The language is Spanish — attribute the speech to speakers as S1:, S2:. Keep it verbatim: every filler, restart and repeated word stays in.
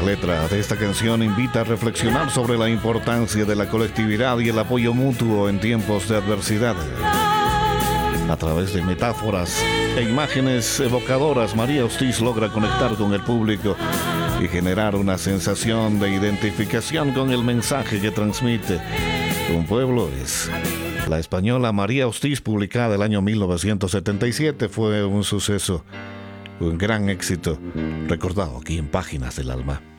S1: letra de esta canción invita a reflexionar sobre la importancia de la colectividad y el apoyo mutuo en tiempos de adversidad. A través de metáforas e imágenes evocadoras, María Hostiz logra conectar con el público y generar una sensación de identificación con el mensaje que transmite. Un pueblo es. La española María Hostiz, publicada el año mil novecientos setenta y siete, fue un suceso, un gran éxito, recordado aquí en Páginas del Alma.